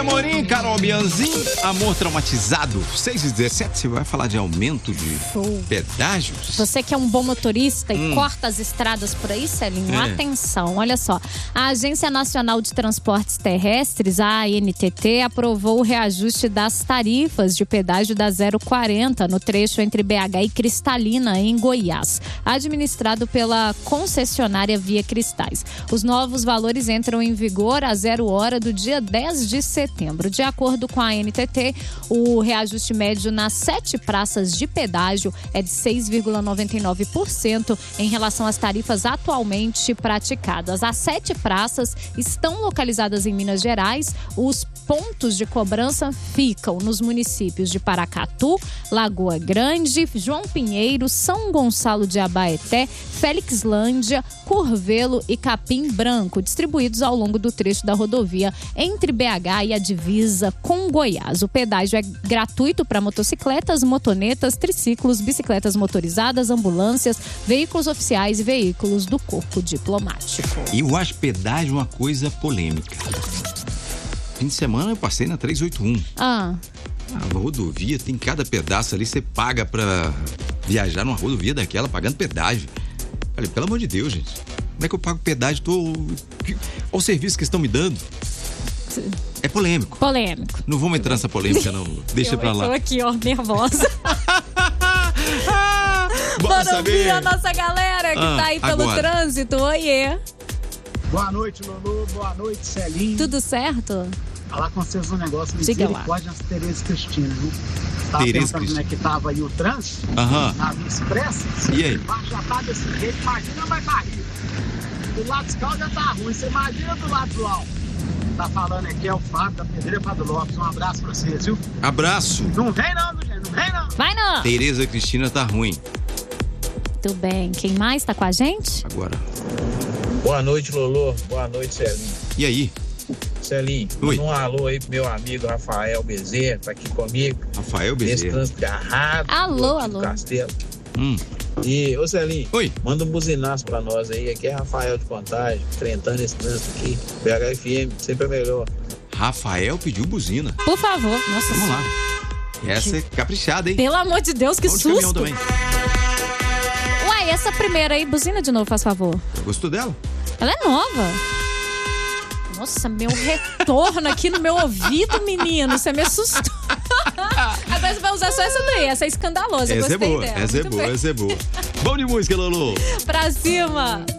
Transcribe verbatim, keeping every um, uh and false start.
Amorim, Carol Bianzin, amor traumatizado. seis e dezessete, você vai falar de aumento de Show. pedágios? Você que é um bom motorista e Hum. corta as estradas por aí, Celinho, É. atenção, olha só. A Agência Nacional de Transportes Terrestres, a A N T T, aprovou o reajuste das tarifas de pedágio da zero quarenta no trecho entre B H e Cristalina, em Goiás, administrado pela concessionária Via Cristais. Os novos valores entram em vigor a zero hora do dia dez de setembro. De acordo com a A N T T, o reajuste médio nas sete praças de pedágio é de seis vírgula noventa e nove por cento em relação às tarifas atualmente praticadas. As sete praças estão localizadas em Minas Gerais. Os pontos de cobrança ficam nos municípios de Paracatu, Lagoa Grande, João Pinheiro, São Gonçalo de Abaeté, Felixlândia, Curvelo e Capim Branco, distribuídos ao longo do trecho da rodovia entre B H e a divisa com Goiás. O pedágio é gratuito para motocicletas, motonetas, triciclos, bicicletas motorizadas, ambulâncias, veículos oficiais e veículos do corpo diplomático. E eu acho pedágio uma coisa polêmica. Fim de semana eu passei na trezentos e oitenta e um. Ah, A rodovia tem cada pedaço ali, você paga pra viajar numa rodovia daquela, pagando pedágio. Falei, pelo amor de Deus, gente. Como é que eu pago pedágio? Tô... Olha o serviço que estão me dando. É polêmico. polêmico. Não vamos entrar nessa polêmica, não. Deixa eu, pra eu tô lá. aqui, ó, nervosa. Bora Bora ouvir saber. a nossa galera que Ah, tá aí pelo agora. trânsito. Oiê. Boa noite, Lulu. Boa noite, Celinho. Tudo certo? Falar com vocês um negócio. Diga lá. Misericórdia das Tereza e Cristina, viu? Tava Tereza pensando como é que tava aí o trânsito. Aham. Na Via Expressa. E aí? Já tá desse jeito, imagina mais barriga. Do lado de cá já tá ruim. Você imagina do lado do lá. Tá falando aqui é o Fábio da Pedreira Fábio Lopes. Um abraço pra vocês, viu? Abraço. Não vem não, meu gente. Não vem não. Vai não. Tereza Cristina tá ruim. Tudo bem. Quem mais tá com a gente? Agora. Boa noite, Lolo. Boa noite, Celinho. E aí? Celinho, Oi. manda um alô aí pro meu amigo Rafael Bezerra, tá aqui comigo. Rafael Nesse Bezerra. trânsito garrado. Alô, aqui do alô. Castelo. Hum. E, ô Celinho, Oi. manda um buzinaço pra nós aí. Aqui é Rafael de Contagem, enfrentando esse trânsito aqui. B H F M, sempre é melhor. Rafael pediu buzina. Por favor. Nossa Vamos Senhora. lá. Essa é caprichada, hein? Pelo amor de Deus, que Vamos de caminhão susto. também. Uai, essa primeira aí, buzina de novo, faz favor. Gostou dela? Ela é nova. Nossa, meu retorno aqui no meu ouvido, menino. Você me assustou. Agora você vai usar só essa daí. Essa é escandalosa. Eu Essa é gostei boa, dela. essa é Muito boa, bem. essa é boa. Bom de música, Lolo. Pra cima.